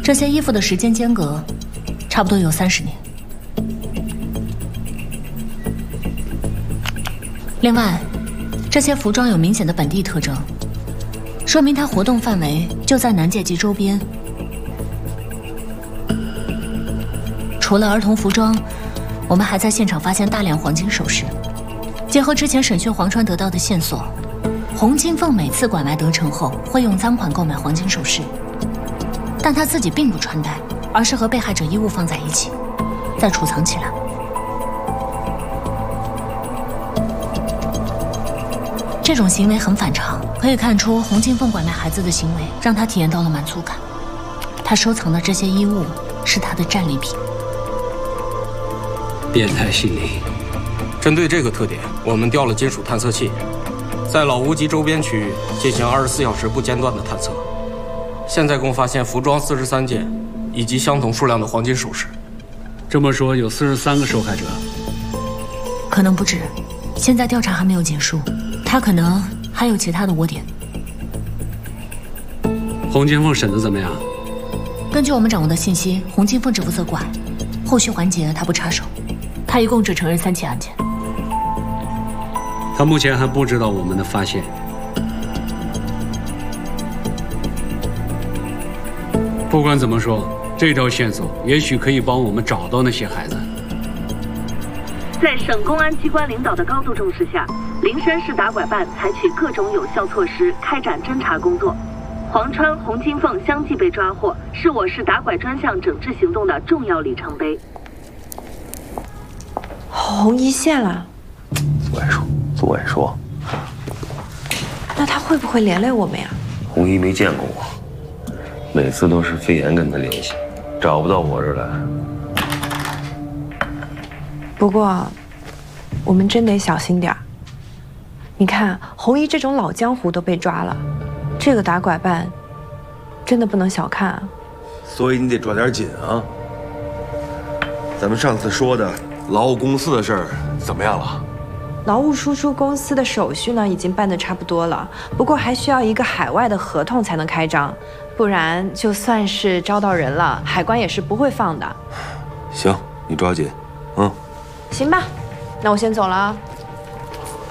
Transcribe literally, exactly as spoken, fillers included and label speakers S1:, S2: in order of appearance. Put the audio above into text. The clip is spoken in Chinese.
S1: 这些衣服的时间间隔，差不多有三十年。另外，这些服装有明显的本地特征，说明它活动范围就在南界及周边。除了儿童服装，我们还在现场发现大量黄金首饰。结合之前审讯黄川得到的线索，洪金凤每次拐卖得逞后会用赃款购买黄金首饰，但他自己并不穿戴，而是和被害者衣物放在一起，再储藏起来。这种行为很反常，可以看出洪金凤拐卖孩子的行为让他体验到了满足感。他收藏的这些衣物是他的战利品。
S2: 变态心理。
S3: 针对这个特点，我们调了金属探测器，在老屋及周边区域进行二十四小时不间断的探测。现在共发现服装四十三件，以及相同数量的黄金首饰。
S2: 这么说，有四十三个受害者？
S1: 可能不止，现在调查还没有结束，他可能还有其他的窝点。
S2: 洪金凤审得怎么样？
S1: 根据我们掌握的信息，洪金凤只负责管，后续环节他不插手。他一共只承认三起案件。
S2: 他目前还不知道我们的发现。不管怎么说，这条线索也许可以帮我们找到那些孩子。
S4: 在省公安机关领导的高度重视下，灵山市打拐办采取各种有效措施开展侦查工作。黄川、洪金凤相继被抓获，是我市打拐专项整治行动的重要里程碑。
S5: 红一线了。
S6: 左外说，左外说。
S5: 那他会不会连累我们呀？
S6: 红一没见过我，每次都是飞檐跟他联系，找不到我这儿来。
S5: 不过，我们真得小心点儿。你看，红一这种老江湖都被抓了，这个打拐办真的不能小看啊。
S7: 所以你得抓点紧啊。咱们上次说的劳务公司的事儿怎么样了？
S5: 劳务输出公司的手续呢，已经办得差不多了，不过还需要一个海外的合同才能开张，不然就算是招到人了，海关也是不会放的。
S7: 行，你抓紧，嗯。
S5: 行吧，那我先走了啊。